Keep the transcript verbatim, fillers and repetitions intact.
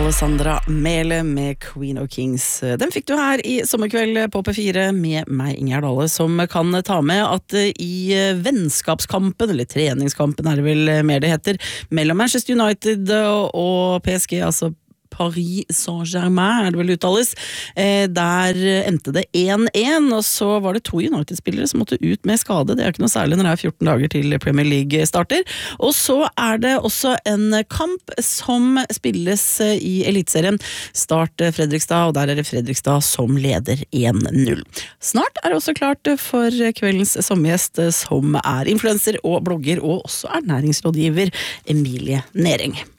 Alessandra Mele med Queen of Kings. Den fikk du her i sommerkveld på P fire med meg, Ingjerd Dahle, som kan ta med at i vennskapskampen, eller treningskampen er det vel mer det heter, mellom Manchester United og P S G, altså Paris Saint-Germain, er det vel uttales. Eh, der endte det én én, og så var det to United-spillere som måtte ut med skade. Det er ikke noe særlig når det er fjorten dager til Premier League starter. Og så er det også en kamp som spilles i Elitserien. Start Fredrikstad, og der er det Fredrikstad som leder én null. Snart er det også klart for kveldens sommergjest, som er influencer og blogger, og også ernæringsrådgiver Emilie Nering.